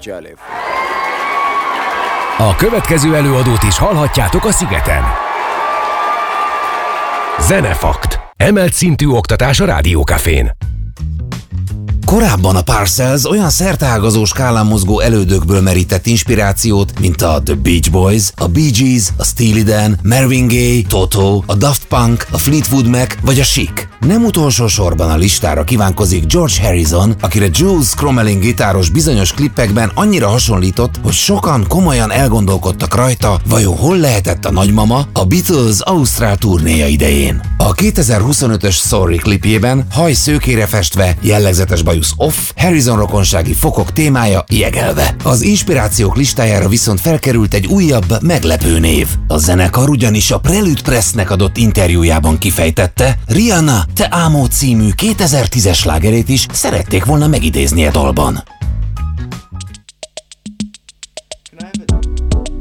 elég. A következő előadót is hallhatjátok a Szigeten. Zenefakt. Emelt szintű oktatás a Rádiókafén. Korábban a Parcells olyan szerteágazó skálán mozgó elődökből merített inspirációt, mint a The Beach Boys, a Bee Gees, a Steely Dan, Marvin Gaye, Toto, a Daft Punk, a Fleetwood Mac vagy a Chic. Nem utolsó sorban a listára kívánkozik George Harrison, akire Jules Crommelin gitáros bizonyos klippekben annyira hasonlított, hogy sokan komolyan elgondolkodtak rajta, vajon hol lehetett a nagymama a Beatles ausztrál turnéja idején. A 2025-ös Sorry klipjében haj szőkére festve, jellegzetes bajusz off, Harrison rokonsági fokok témája jegelve. Az inspirációk listájára viszont felkerült egy újabb, meglepő név. A zenekar ugyanis a Prelude Pressnek adott interjújában kifejtette, Rihanna Te Amo című 2010-es slágerét is szerették volna megidézni a dalban.